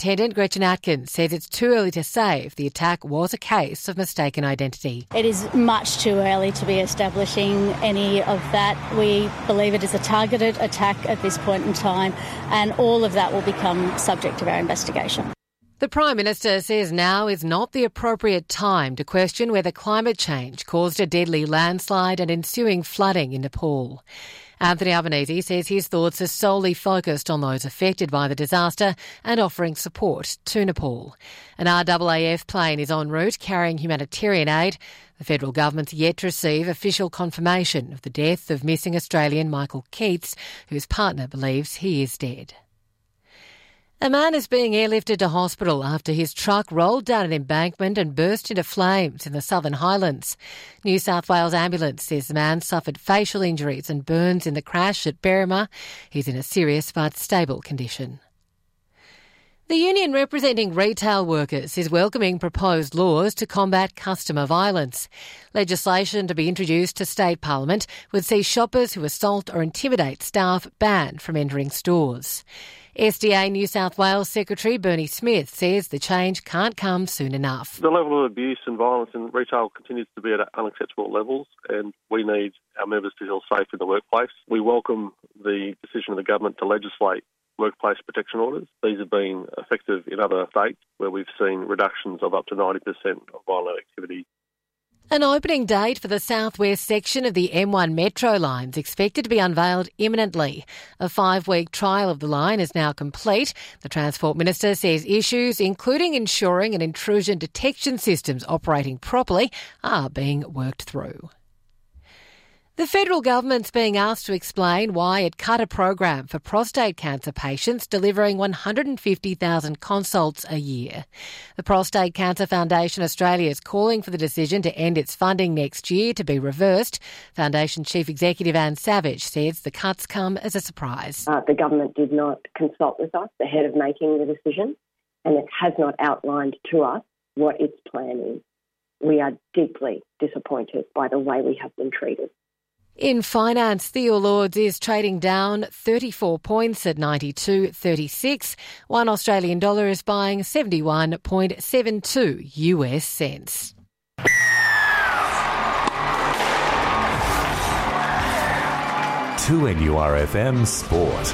Superintendent Gretchen Atkins says it's too early to say if the attack was a case of mistaken identity. It is much too early to be establishing any of that. We believe it is a targeted attack at this point in time, and all of that will become subject of our investigation. The Prime Minister says now is not the appropriate time to question whether climate change caused a deadly landslide and ensuing flooding in Nepal. Anthony Albanese says his thoughts are solely focused on those affected by the disaster and offering support to Nepal. An RAAF plane is en route carrying humanitarian aid. The federal government's yet to receive official confirmation of the death of missing Australian Michael Keats, whose partner believes he is dead. A man is being airlifted to hospital after his truck rolled down an embankment and burst into flames in the Southern Highlands. New South Wales Ambulance says the man suffered facial injuries and burns in the crash at Berrima. He's in a serious but stable condition. The union representing retail workers is welcoming proposed laws to combat customer violence. Legislation to be introduced to state parliament would see shoppers who assault or intimidate staff banned from entering stores. SDA New South Wales Secretary Bernie Smith says the change can't come soon enough. The level of abuse and violence in retail continues to be at unacceptable levels, and we need our members to feel safe in the workplace. We welcome the decision of the government to legislate workplace protection orders. These have been effective in other states where we've seen reductions of up to 90% of violent activity. An opening date for the southwest section of the M1 Metro line is expected to be unveiled imminently. A 5-week trial of the line is now complete. The Transport Minister says issues, including ensuring an intrusion detection systems operating properly, are being worked through. The federal government's being asked to explain why it cut a program for prostate cancer patients delivering 150,000 consults a year. The Prostate Cancer Foundation Australia is calling for the decision to end its funding next year to be reversed. Foundation Chief Executive Anne Savage says the cuts come as a surprise. The government did not consult with us ahead of making the decision, and it has not outlined to us what its plan is. We are deeply disappointed by the way we have been treated. In finance, the All Ords is trading down 34 points at 92.36. $1 Australian dollar is buying 71.72 US cents. To NURFM Sport.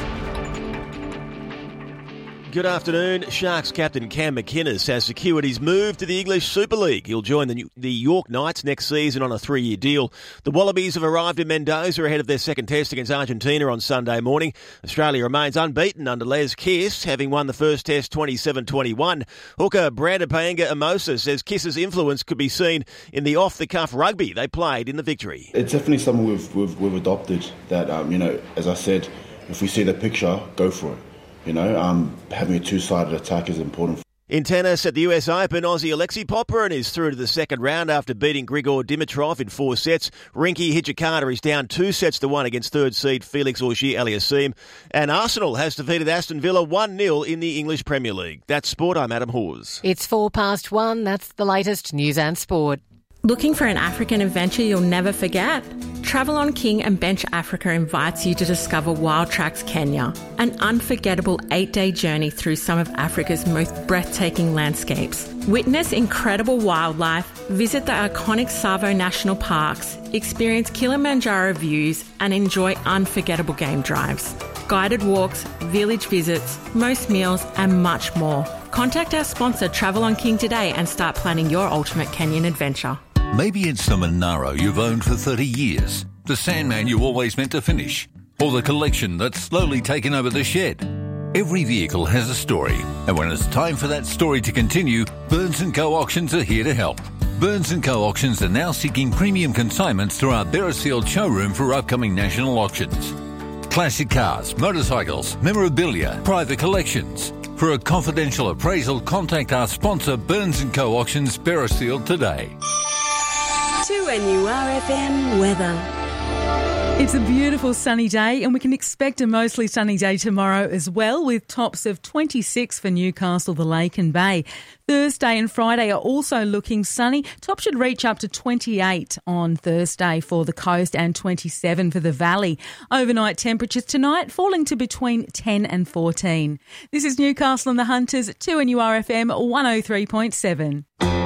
Good afternoon. Sharks captain Cam McInnes has secured his move to the English Super League. He'll join the York Knights next season on a 3-year deal. The Wallabies have arrived in Mendoza ahead of their second test against Argentina on Sunday morning. Australia remains unbeaten under Les Kiss, having won the first test 27-21. Hooker Brandon Paenga-Amosa says Kiss's influence could be seen in the off-the-cuff rugby they played in the victory. It's definitely something we've adopted that, as I said, if we see the picture, go for it. Having a two-sided attack is important. In tennis at the US Open, Aussie Alexei Popyrin is through to the second round after beating Grigor Dimitrov in 4 sets. Rinky Hijikata is down 2-1 against third seed Felix Auger-Aliassime. And Arsenal has defeated Aston Villa 1-0 in the English Premier League. That's sport. I'm Adam Hawes. It's 1:04. That's the latest news and sport. Looking for an African adventure you'll never forget? Travel on King and Bench Africa invites you to discover Wild Tracks Kenya, an unforgettable 8-day journey through some of Africa's most breathtaking landscapes. Witness incredible wildlife, visit the iconic Tsavo National Parks, experience Kilimanjaro views and enjoy unforgettable game drives. Guided walks, village visits, most meals and much more. Contact our sponsor Travel on King today and start planning your ultimate Kenyan adventure. Maybe it's the Monaro you've owned for 30 years, the Sandman you always meant to finish, or the collection that's slowly taken over the shed. Every vehicle has a story, and when it's time for that story to continue, Burns & Co. Auctions are here to help. Burns & Co. Auctions are now seeking premium consignments through our Beresfield showroom for upcoming national auctions. Classic cars, motorcycles, memorabilia, private collections. For a confidential appraisal, contact our sponsor Burns & Co. Auctions Beresfield today. To NURFM weather. It's a beautiful sunny day and we can expect a mostly sunny day tomorrow as well, with tops of 26 for Newcastle, the Lake and Bay. Thursday and Friday are also looking sunny. Top should reach up to 28 on Thursday for the coast and 27 for the valley. Overnight temperatures tonight falling to between 10 and 14. This is Newcastle and the Hunters, 2NURFM 103.7.